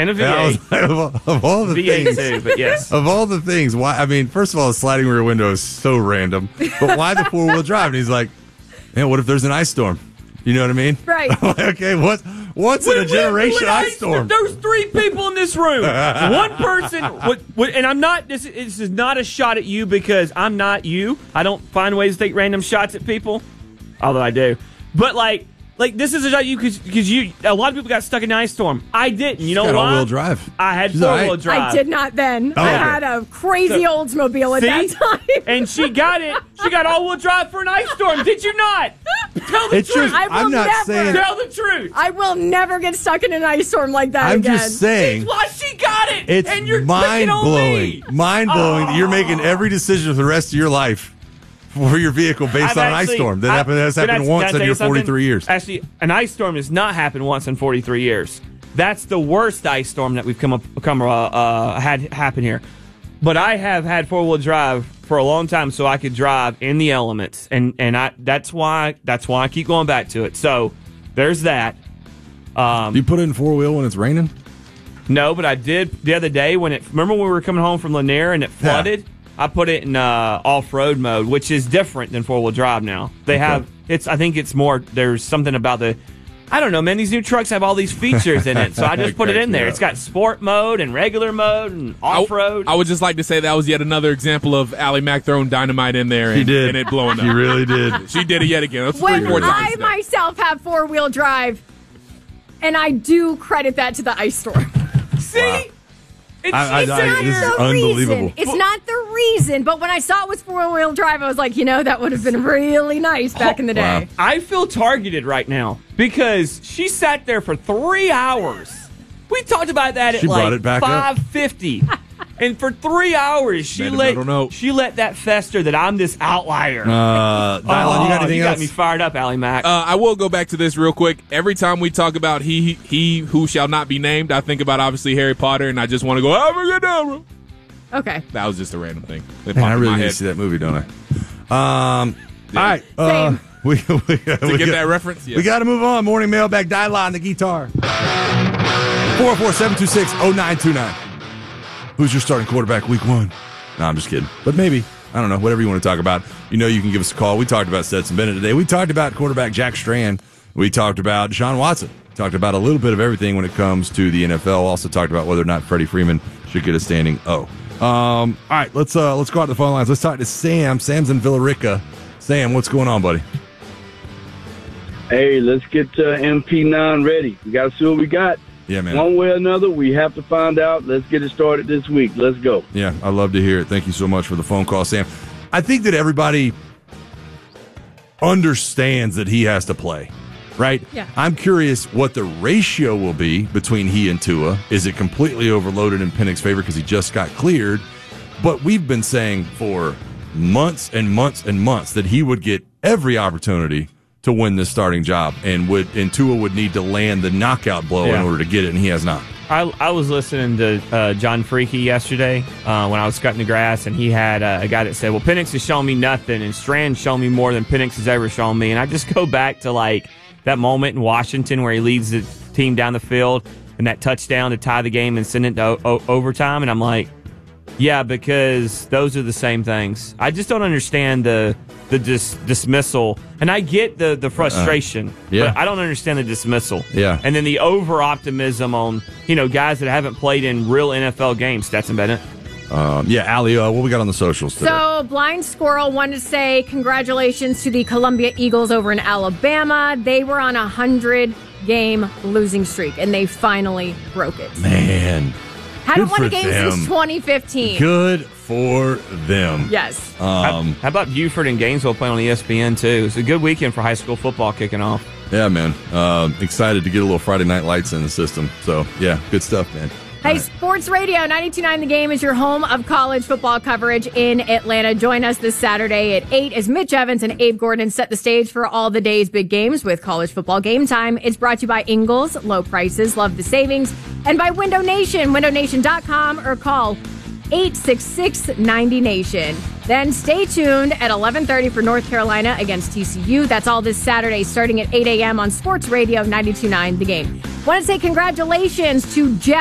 And a V8. Of all the V8 things, too, but yes. Of all the things, why? I mean, first of all, the sliding rear window is so random. But why the four-wheel drive? And he's like, man, what if there's an ice storm? You know what I mean? Right. I'm like, okay, what's in a generation ice storm? There's 3 people in this room. One person, and I'm not. This is not a shot at you because I'm not you. I don't find ways to take random shots at people, although I do. But like this is a shot at you because a lot of people got stuck in an ice storm. I didn't. You know why? All-wheel drive. I had 4-wheel drive. I did not then. I had a crazy Oldsmobile at that time. And she got it. She got all-wheel drive for an ice storm. Did you not? Tell the truth. I'm not saying. Tell the truth. I will never get stuck in an ice storm like that again. I'm just saying. That's why she got it. It's and you're mind-blowing. Mind-blowing that you're making every decision for the rest of your life for your vehicle based on an ice storm. That has happened once in your 43 years. Actually, an ice storm has not happened once in 43 years. That's the worst ice storm that we've had happen here. But I have had 4-wheel drive for a long time, so I could drive in the elements, and that's why I keep going back to it. So there's that. You put it in 4-wheel when it's raining? No, but I did the other day remember when we were coming home from Lanier and it flooded. Yeah. I put it in off-road mode, which is different than 4-wheel drive now. They have I think it's more. There's something about I don't know, man. These new trucks have all these features in it, so I just put it in there. It's got sport mode and regular mode and off-road. I would just like to say that was yet another example of Allie Mack throwing dynamite in there and it blowing up. She really did. She did it yet again. That's when 3-4 times I myself have 4-wheel drive, and I do credit that to the ice storm. See? Wow. This is unbelievable. It's not the reason, but when I saw it was 4-wheel drive, I was like, that would have been really nice back in the day. Wow. I feel targeted right now because she sat there for 3 hours. We talked about that at like 5:50. And for 3 hours, she let that fester that I'm this outlier. Dylan, you got anything you else? got me fired up, Allie Mack. I will go back to this real quick. Every time we talk about he who shall not be named, I think about obviously Harry Potter, and I just want to go, Abracadabra. Okay. That was just a random thing. Man, I really need to see that movie, don't I? All right. Same. To get that reference? Yes. We got to move on. Morning mailbag, Dylan on the guitar. 447260929. Who's your starting quarterback week 1? No, I'm just kidding. But maybe. I don't know. Whatever you want to talk about. You can give us a call. We talked about Stetson Bennett today. We talked about quarterback Jack Strand. We talked about Deshaun Watson. Talked about a little bit of everything when it comes to the NFL. Also talked about whether or not Freddie Freeman should get a standing O. All right, let's go out to the phone lines. Let's talk to Sam. Sam's in Villarica. Sam, what's going on, buddy? Hey, let's get MP9 ready. We got to see what we got. Yeah, man. One way or another, we have to find out. Let's get it started this week. Let's go. Yeah, I love to hear it. Thank you so much for the phone call, Sam. I think that everybody understands that he has to play, right? Yeah. I'm curious what the ratio will be between he and Tua. Is it completely overloaded in Penix's favor because he just got cleared? But we've been saying for months and months and months that he would get every opportunity to win this starting job, and Tua would need to land the knockout blow in order to get it, and he has not. I was listening to John Freaky yesterday when I was cutting the grass, and he had a guy that said, well, Penix has shown me nothing, and Strand's shown me more than Penix has ever shown me. And I just go back to, like, that moment in Washington where he leads the team down the field and that touchdown to tie the game and send it to overtime, and I'm like, yeah, because those are the same things. I just don't understand the dismissal, and I get the frustration, but I don't understand the dismissal. Yeah. And then the over-optimism on, guys that haven't played in real NFL games. Stetson Bennett. Allie, what we got on the socials today? So, Blind Squirrel wanted to say congratulations to the Columbia Eagles over in Alabama. They were on a 100-game losing streak, and they finally broke it. Man. Hadn't won a game since 2015. Good for them. Yes. How about Buford and Gainesville playing on ESPN, too? It's a good weekend for high school football kicking off. Yeah, man. Excited to get a little Friday Night Lights in the system. So, yeah, good stuff, man. Hey, Sports Radio 92.9 The Game is your home of college football coverage in Atlanta. Join us this Saturday at 8 as Mitch Evans and Abe Gordon set the stage for all the day's big games with college football game time. It's brought to you by Ingles, low prices, love the savings, and by Window Nation, windownation.com, or call 866-90-NATION. Then stay tuned at 11:30 for North Carolina against TCU. That's all this Saturday starting at 8 a.m. on Sports Radio 92.9 The Game. Want to say congratulations to Jeff